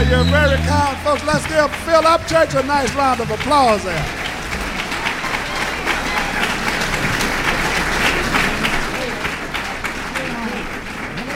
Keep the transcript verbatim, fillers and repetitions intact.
you're very kind, folks. Let's give Philip Church a nice round of applause there.